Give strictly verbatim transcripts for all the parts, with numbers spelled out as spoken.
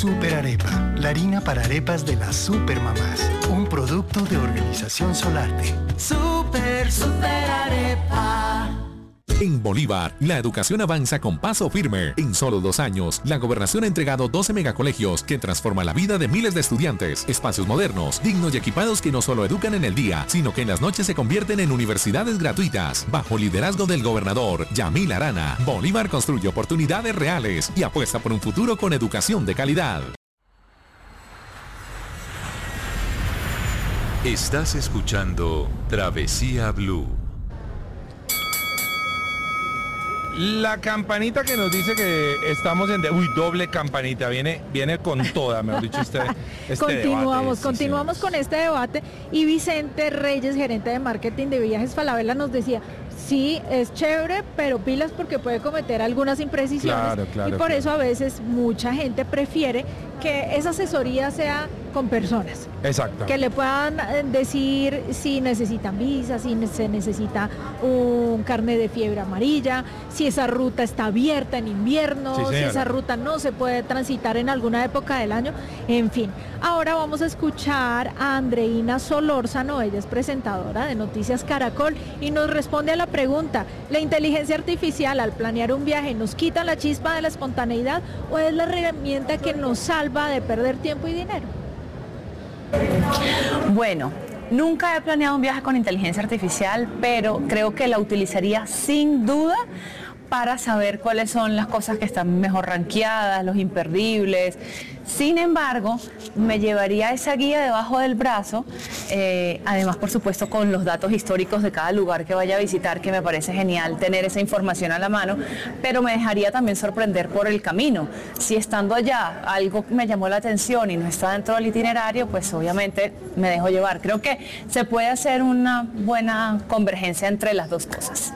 Super Arepa, la harina para arepas de las supermamás. Un producto de Organización Solarte. Super, super arepa. En Bolívar, la educación avanza con paso firme. En solo dos años, la gobernación ha entregado doce megacolegios que transforman la vida de miles de estudiantes. Espacios modernos, dignos y equipados que no solo educan en el día, sino que en las noches se convierten en universidades gratuitas. Bajo liderazgo del gobernador Yamil Arana, Bolívar construye oportunidades reales y apuesta por un futuro con educación de calidad. Estás escuchando Travesía Blue. La campanita que nos dice que estamos en... De... Uy, doble campanita, viene viene con toda, mejor dicho, este, este Continuamos, debate. continuamos sí, con este debate y Vicente Reyes, gerente de marketing de Viajes Falabella, nos decía, sí, es chévere, pero pilas porque puede cometer algunas imprecisiones. Claro, claro, y por claro. eso a veces mucha gente prefiere que esa asesoría sea con personas. Exacto. Que le puedan decir si necesitan visa, si se necesita un carnet de fiebre amarilla, si esa ruta está abierta en invierno, Sí, si señora. esa ruta no se puede transitar en alguna época del año, en fin. Ahora vamos a escuchar a Andreina Solórzano, ella es presentadora de Noticias Caracol y nos responde a la pregunta, ¿la inteligencia artificial al planear un viaje nos quita la chispa de la espontaneidad o es la herramienta que nos salva de perder tiempo y dinero? Bueno, nunca he planeado un viaje con inteligencia artificial, pero creo que la utilizaría sin duda para saber cuáles son las cosas que están mejor rankeadas, los imperdibles. Sin embargo, me llevaría esa guía debajo del brazo, eh, además por supuesto con los datos históricos de cada lugar que vaya a visitar, que me parece genial tener esa información a la mano, pero me dejaría también sorprender por el camino. Si estando allá algo me llamó la atención y no está dentro del itinerario, pues obviamente me dejo llevar. Creo que se puede hacer una buena convergencia entre las dos cosas.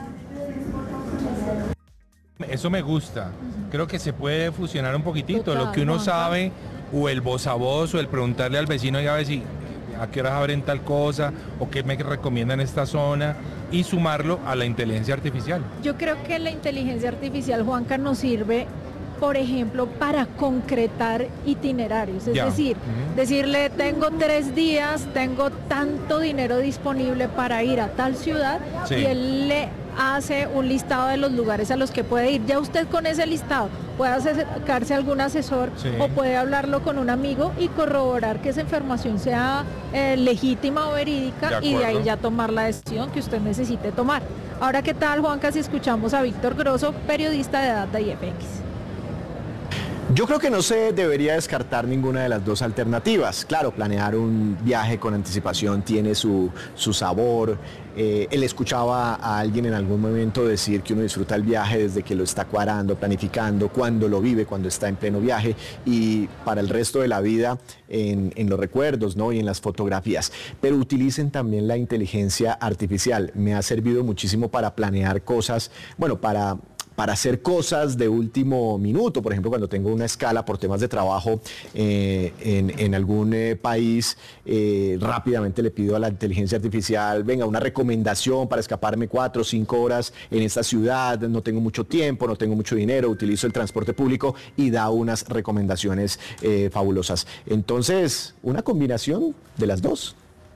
Eso me gusta. Creo que se puede fusionar un poquitito. Total, lo que uno Juanca. sabe, o el voz a voz, o el preguntarle al vecino, ya ver si a qué horas abren tal cosa, o qué me recomiendan esta zona, y sumarlo a la inteligencia artificial. Yo creo que la inteligencia artificial, Juanca, nos sirve, por ejemplo, para concretar itinerarios. Es Ya. decir, Ujú. decirle, tengo tres días, tengo tanto dinero disponible para ir a tal ciudad, Sí. y él le hace un listado de los lugares a los que puede ir. Ya usted con ese listado puede acercarse a algún asesor Sí. o puede hablarlo con un amigo y corroborar que esa información sea eh, legítima o verídica De y de ahí acuerdo. ya tomar la decisión que usted necesite tomar. Ahora, ¿qué tal, Juanca, si escuchamos a Víctor Grosso, periodista de Data y F X? Yo creo que no se debería descartar ninguna de las dos alternativas. Claro, planear un viaje con anticipación tiene su, su sabor. Eh, él escuchaba a alguien en algún momento decir que uno disfruta el viaje desde que lo está cuadrando, planificando, cuando lo vive, cuando está en pleno viaje y para el resto de la vida en, en los recuerdos, ¿no? Y en las fotografías. Pero utilicen también la inteligencia artificial. Me ha servido muchísimo para planear cosas, bueno, para... para hacer cosas de último minuto, por ejemplo, cuando tengo una escala por temas de trabajo eh, en, en algún eh, país, eh, rápidamente le pido a la inteligencia artificial, venga, una recomendación para escaparme cuatro o cinco horas en esta ciudad, no tengo mucho tiempo, no tengo mucho dinero, utilizo el transporte público y da unas recomendaciones eh, fabulosas. Entonces, una combinación de las dos.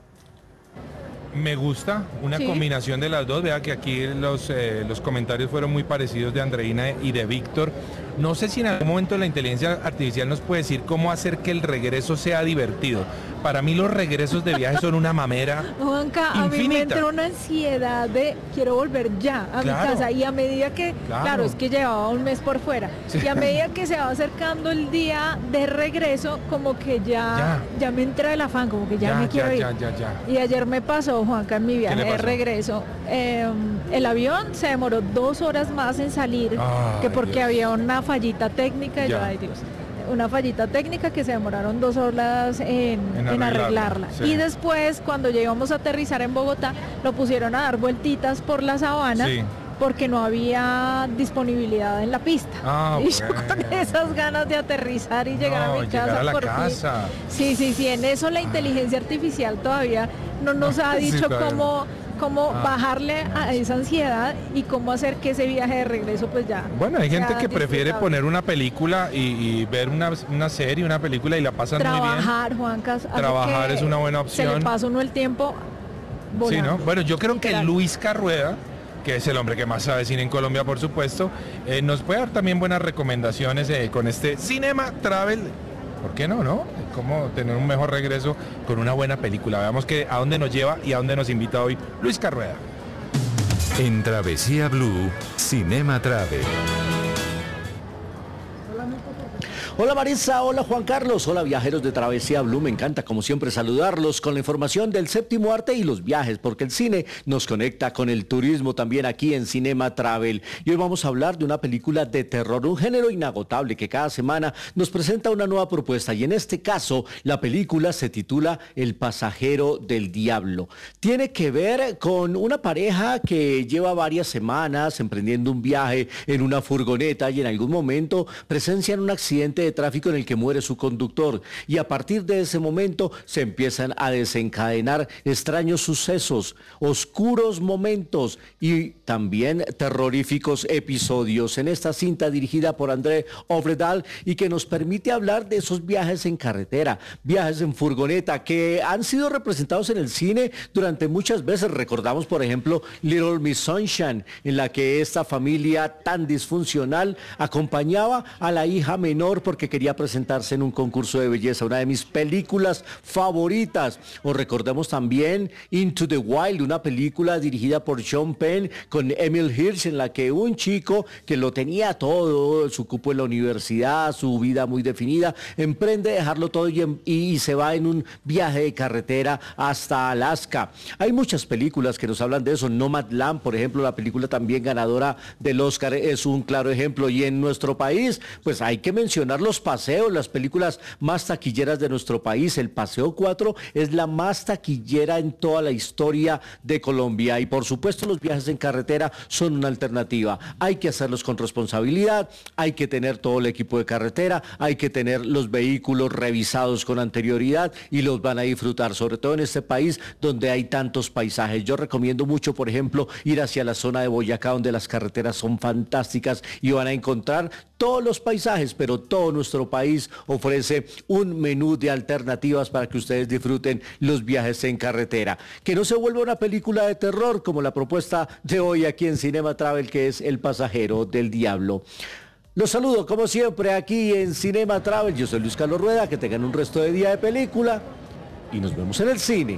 Me gusta una Sí. combinación de las dos. Vea que aquí los, eh, los comentarios fueron muy parecidos de Andreina y de Víctor. No sé si en algún momento la inteligencia artificial nos puede decir cómo hacer que el regreso sea divertido. Para mí los regresos de viaje son una mamera. Juanca, a mí me Infinita. entró una ansiedad de quiero volver ya a Claro. mi casa y a medida que, Claro. claro, es que llevaba un mes por fuera Sí. y a medida que se va acercando el día de regreso, como que ya, ya, Ya. me entra el afán, como que ya, Ya, me quiero ya, ir. ya, ya, ya. Y ayer me pasó, Juanca, en mi viaje le de pasó? regreso, eh, el avión se demoró dos horas más en salir, Ay, que porque Dios. había una fallita técnica, y yo, Ya. ay Dios, una fallita técnica que se demoraron dos horas en, En en arreglarla, arreglarla. sí. Y después, cuando llegamos a aterrizar en Bogotá, lo pusieron a dar vueltitas por la sabana. Sí. Porque no había disponibilidad en la pista. Ah, y yo con bueno. esas ganas de aterrizar y llegar No, a mi llegar casa a la por fin. casa. Sí, sí, sí, en eso la inteligencia artificial todavía no nos ha Sí, dicho todavía cómo, cómo Ah. bajarle a esa ansiedad y cómo hacer que ese viaje de regreso pues ya Bueno, hay gente sea que prefiere disfrutable. poner una película y, y ver una, una serie, una película y la pasan muy bien. Trabajar, Juancas. hace Trabajar que es una buena Se le opción. pasa uno el tiempo Sí, volando. ¿no? Bueno, yo creo que Literal. Luis Carrueda, que es el hombre que más sabe cine en Colombia, por supuesto, eh, nos puede dar también buenas recomendaciones eh, con este Cinema Travel. ¿Por qué no, no? Cómo tener un mejor regreso con una buena película. Veamos que, a dónde nos lleva y a dónde nos invita hoy Luis Carrueda. En Travesía Blue, Cinema Travel. Hola Marisa, hola Juan Carlos, hola viajeros de Travesía Blue, me encanta como siempre saludarlos con la información del séptimo arte y los viajes, porque el cine nos conecta con el turismo también aquí en Cinema Travel. Y hoy vamos a hablar de una película de terror, un género inagotable que cada semana nos presenta una nueva propuesta y en este caso la película se titula El pasajero del diablo. Tiene que ver con una pareja que lleva varias semanas emprendiendo un viaje en una furgoneta y en algún momento presencian un accidente de tráfico en el que muere su conductor y a partir de ese momento se empiezan a desencadenar extraños sucesos, oscuros momentos y también terroríficos episodios en esta cinta dirigida por André Øvredal y que nos permite hablar de esos viajes en carretera, viajes en furgoneta que han sido representados en el cine durante muchas veces. Recordamos por ejemplo Little Miss Sunshine, en la que esta familia tan disfuncional acompañaba a la hija menor porque quería presentarse en un concurso de belleza, una de mis películas favoritas. O recordemos también Into the Wild, una película dirigida por Sean Penn con Emil Hirsch, en la que un chico que lo tenía todo, su cupo en la universidad, su vida muy definida, emprende dejarlo todo y, y, y se va en un viaje de carretera hasta Alaska. Hay muchas películas que nos hablan de eso. Nomadland, por ejemplo, la película también ganadora del Oscar, es un claro ejemplo. Y en nuestro país, pues hay que mencionar los paseos, las películas más taquilleras de nuestro país. El Paseo cuatro es la más taquillera en toda la historia de Colombia y por supuesto los viajes en carretera son una alternativa. Hay que hacerlos con responsabilidad, hay que tener todo el equipo de carretera, hay que tener los vehículos revisados con anterioridad y los van a disfrutar, sobre todo en este país donde hay tantos paisajes. Yo recomiendo mucho, por ejemplo, ir hacia la zona de Boyacá, donde las carreteras son fantásticas y van a encontrar todos los paisajes, pero todo nuestro país ofrece un menú de alternativas para que ustedes disfruten los viajes en carretera. Que no se vuelva una película de terror como la propuesta de hoy aquí en Cinema Travel, que es El pasajero del diablo. Los saludo como siempre aquí en Cinema Travel. Yo soy Luis Carlos Rueda, que tengan un resto de día de película y nos vemos en el cine.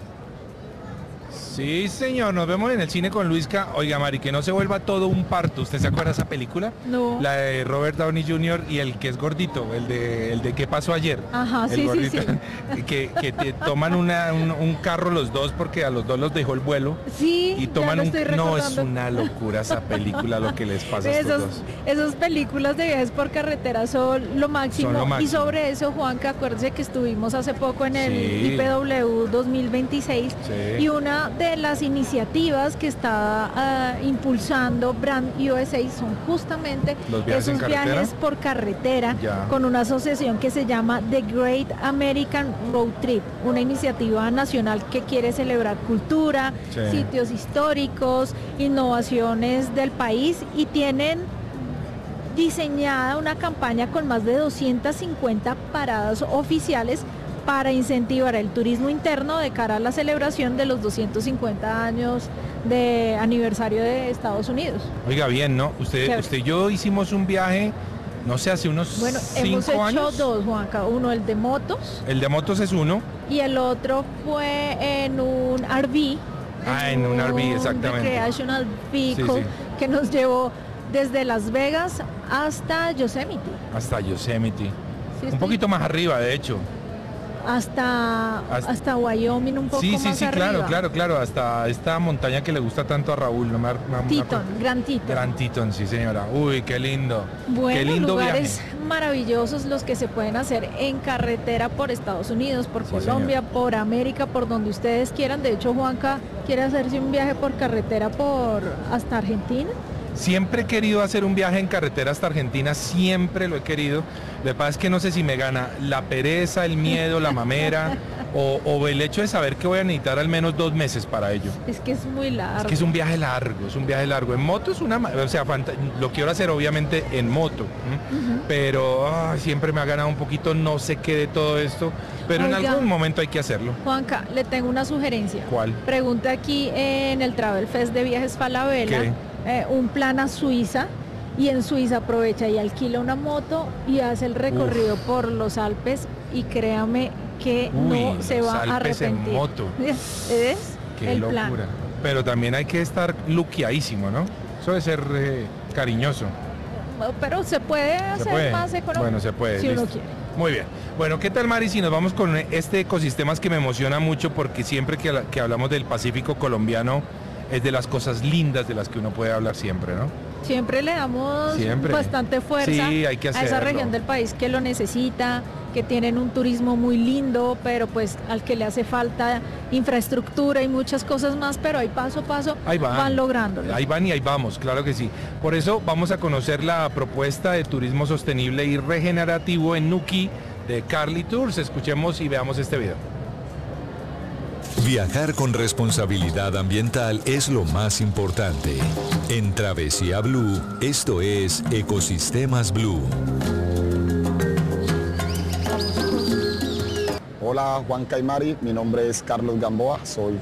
Sí, señor, nos vemos en el cine con Luisca. Oiga, Mari, que no se vuelva todo un parto. ¿Usted se acuerda de esa película? No. La de Robert Downey junior y el que es gordito, el de el de ¿Qué pasó ayer? Ajá, el sí, sí, gordito, sí. Que, que te toman una, un, un carro los dos porque a los dos los dejó el vuelo. Sí, Y ya toman lo un... estoy No, es recordando. una locura esa película lo que les pasa a estos Esas, dos. esas películas de viajes por carretera son lo máximo. Son lo Y máximo. sobre eso, Juanca, acuérdese que estuvimos hace poco en el Sí. I P W dos mil veintiséis Sí. y una de las iniciativas que está ah, impulsando Brand U S A son justamente ¿Los viajes en esos carretera? viajes por carretera Ya. con una asociación que se llama The Great American Road Trip, una iniciativa nacional que quiere celebrar cultura, Sí. sitios históricos, innovaciones del país y tienen diseñada una campaña con más de doscientas cincuenta paradas oficiales para incentivar el turismo interno de cara a la celebración de los doscientos cincuenta años de aniversario de Estados Unidos. Oiga, bien, ¿no? Usted, Chévere. usted y yo hicimos un viaje, no sé, hace unos Bueno, hemos cinco hecho años. dos, Juanca, uno el de motos El de motos es uno. y el otro fue en un R V. Ah, en un R V, exactamente. Recreational Vehicle, Sí, sí. que nos llevó desde Las Vegas hasta Yosemite. Hasta Yosemite. Sí, Un estoy- poquito más arriba, de hecho. hasta, Hasta- hasta Wyoming, un poco Sí, sí, más sí, arriba. claro, claro, claro. Hasta esta montaña que le gusta tanto a Raúl. No me, ar- no me Teton, acuerdo. Gran Teton. Gran Teton, sí, señora. Uy, qué lindo. Bueno, qué lindo lugares viaje. maravillosos los que se pueden hacer en carretera por Estados Unidos, por Sí, Colombia, por América, por donde ustedes quieran. De hecho, Juanca quiere hacerse un viaje por carretera por hasta Argentina. Siempre he querido hacer un viaje en carretera hasta Argentina, siempre lo he querido. Lo que pasa es que no sé si me gana la pereza, el miedo, la mamera, o, o el hecho de saber que voy a necesitar al menos dos meses para ello. Es que es muy largo. Es que es un viaje largo, es un viaje largo. En moto es una, o sea, lo quiero hacer obviamente en moto, uh-huh. pero ay, siempre me ha ganado un poquito, no sé qué de todo esto, pero Oiga, en algún momento hay que hacerlo. Juanca, le tengo una sugerencia. ¿Cuál? Pregunta aquí en el Travel Fest de Viajes Falabella, eh, un plan a Suiza, y en Suiza aprovecha y alquila una moto y hace el recorrido Uf. por los Alpes, y créame que Uy, no se va a arrepentir. En moto. ¿Es? Qué el locura. Plan. Pero también hay que estar luqueadísimo, ¿no? Eso debe ser eh, cariñoso. Pero se puede hacer ¿Se puede? más económico. Bueno, se puede. Si listo. uno quiere. Muy bien. Bueno, ¿qué tal, Mari? Si nos vamos con este ecosistemas que me emociona mucho, porque siempre que, que hablamos del Pacífico colombiano es de las cosas lindas de las que uno puede hablar siempre, ¿no? Siempre le damos siempre. bastante fuerza sí, hay que a esa región del país que lo necesita, que tienen un turismo muy lindo, pero pues al que le hace falta infraestructura y muchas cosas más, pero ahí paso a paso ahí van, van lográndolo. Ahí van y ahí vamos, claro que sí. Por eso vamos a conocer la propuesta de turismo sostenible y regenerativo en Nuquí de Carly Tours. Escuchemos y veamos este video. Viajar con responsabilidad ambiental es lo más importante. En Travesía Blue, esto es Ecosistemas Blue. Hola Juanca y Mari, mi nombre es Carlos Gamboa, soy